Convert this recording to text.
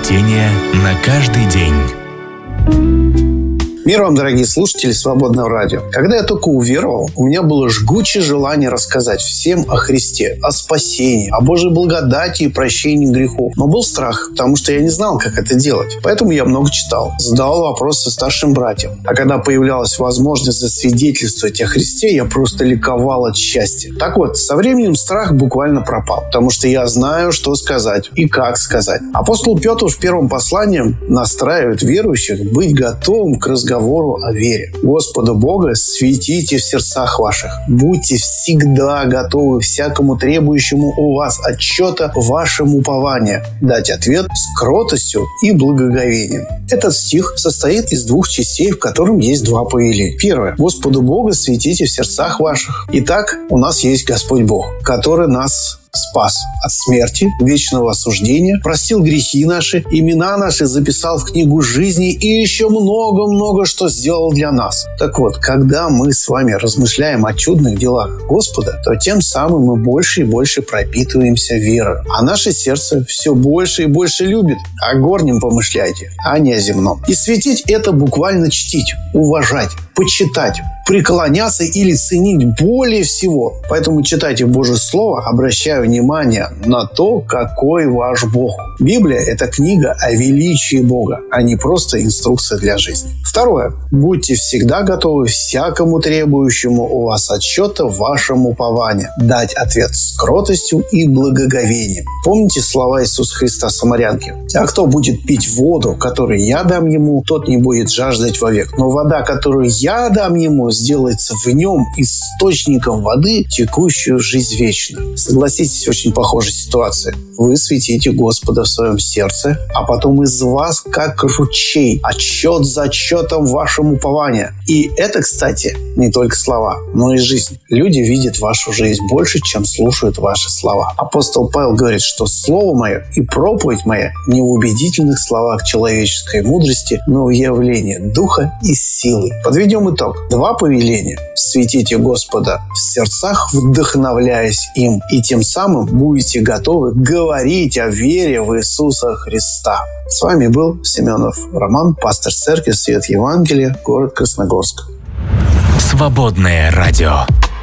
Чтение на каждый день. Мир вам, дорогие слушатели Свободного радио. Когда я только уверовал, у меня было жгучее желание рассказать всем о Христе, о спасении, о Божьей благодати и прощении грехов. Но был страх, потому что я не знал, как это делать. Поэтому я много читал, задавал вопросы старшим братьям. А когда появлялась возможность засвидетельствовать о Христе, я просто ликовал от счастья. Так вот, со временем страх буквально пропал, потому что я знаю, что сказать и как сказать. Апостол Петр в первом послании настраивает верующих быть готовым к разговору о вере. Господа Бога светите в сердцах ваших. Будьте всегда готовы всякому требующему у вас отчета вашему упованию дать ответ с кротостью и благоговением. Этот стих состоит из двух частей, в котором есть два повеления. Первое. Господу Бога светите в сердцах ваших. Итак, у нас есть Господь Бог, который нас спас от смерти, вечного осуждения, простил грехи наши, имена наши записал в книгу жизни и еще много-много что сделал для нас. Так вот, когда мы с вами размышляем о чудных делах Господа, то тем самым мы больше и больше пропитываемся верой. А наше сердце все больше и больше любит. О горнем помышляйте, а не о земном. И светить — это буквально чтить, уважать, почитать, преклоняться или ценить более всего. Поэтому читайте Божье Слово, обращая внимание на то, какой ваш Бог. Библия – это книга о величии Бога, а не просто инструкция для жизни. Второе. Будьте всегда готовы всякому требующему у вас отчета вашему упованию дать ответ с кротостью и благоговением. Помните слова Иисуса Христа самарянке? А кто будет пить воду, которую я дам ему, тот не будет жаждать вовек. Но вода, которую я дам ему, сделается в нем источником воды, текущую в жизнь вечную. Согласитесь, очень похожая ситуация. Вы светите Господа в своем сердце, а потом из вас, как ручей, отчет за отчетом вашему упованию. И это, кстати, не только слова, но и жизнь. Люди видят вашу жизнь больше, чем слушают ваши слова. Апостол Павел говорит, что слово мое и проповедь моя не в убедительных словах человеческой мудрости, но в явлении духа и силы. Подведем итог. Два повеления. Светите Господа в сердцах, вдохновляясь им, и тем самым будете готовы говорить о вере в Иисуса Христа. С вами был Семенов Роман, пастор церкви Свет Евангелия, город Красногорск. Свободное радио.